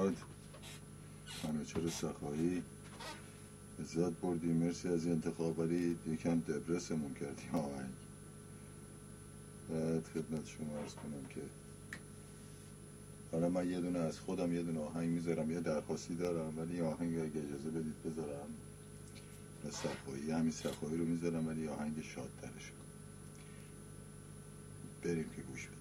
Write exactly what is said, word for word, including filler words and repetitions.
فرهاد منوچهر سخایی، لذت بردی. مرسی از انتخاب، ولی یکم دبرسمون کردی آهنگ. بعد خدمت شما عرض کنم که حالا من یه دونه از خودم یه دونه آهنگ میذارم، یه درخواستی دارم، ولی آهنگ اگه اجازه بدید بذارم و سخایی، همین سخایی رو میذارم ولی آهنگ شادترش. بریم که گوش بدیم.